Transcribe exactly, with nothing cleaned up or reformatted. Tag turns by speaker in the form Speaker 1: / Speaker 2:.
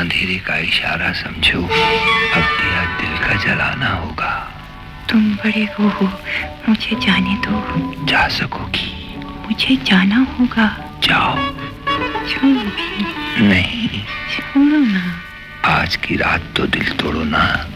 Speaker 1: अंधेरे का इशारा समझो, अब दिया दिल का जलाना होगा।
Speaker 2: तुम बड़े वो हो, मुझे जाने दो।
Speaker 1: जा सकोगी?
Speaker 2: मुझे जाना होगा।
Speaker 1: जाओ।
Speaker 2: छोड़ो भी
Speaker 1: नहीं।
Speaker 2: छोड़ो ना।
Speaker 1: आज की रात तो दिल तोड़ो ना।